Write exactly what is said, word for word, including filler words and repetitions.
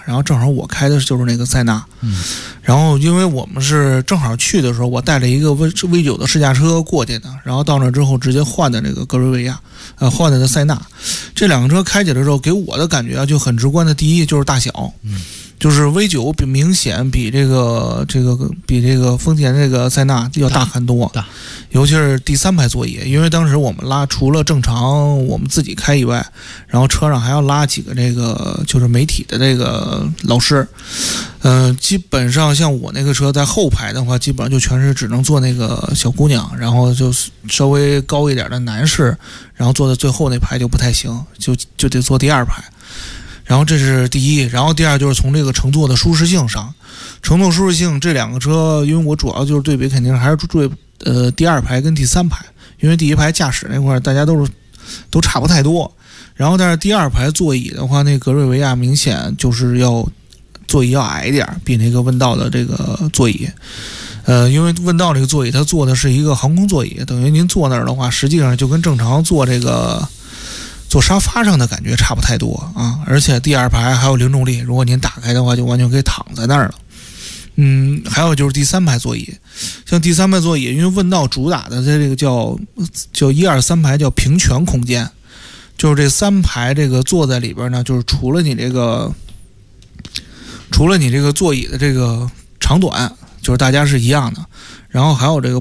然后正好我开的就是那个塞纳， 嗯， 然后因为我们是正好去的时候，我带了一个 V V 九的试驾车过去的，然后到那之后直接换的那个格瑞维亚，呃，换的塞纳，这两个车开起来之后，给我的感觉啊就很直观的，第一就是大小， 嗯。 就是 V 九 比明显比这个这个比这个丰田这个塞纳要大很多， 大， 尤其是第三排座椅，因为当时我们拉除了正常我们自己开以外，然后车上还要拉几个这个就是媒体的这个老师，呃，基本上像我那个车在后排的话，基本上就全是只能坐那个小姑娘，然后就稍微高一点的男士，然后坐在最后那排就不太行，就就得坐第二排。然后这是第一，然后第二就是从这个乘坐的舒适性上，乘坐舒适性这两个车，因为我主要就是对比，肯定还是对呃第二排跟第三排，因为第一排驾驶那块大家都是都差不太多，然后但是第二排座椅的话，那格瑞维亚明显就是要座椅要矮一点，比那个问道的这个座椅。呃，因为问道这个座椅它坐的是一个航空座椅，等于您坐那儿的话，实际上就跟正常坐这个坐沙发上的感觉差不太多啊，而且第二排还有零重力，如果您打开的话，就完全可以躺在那儿了。嗯，还有就是第三排座椅，像第三排座椅，因为问道主打的这个叫叫一二三排叫平权空间，就是这三排这个坐在里边呢，就是除了你这个除了你这个座椅的这个长短，就是大家是一样的，然后还有这个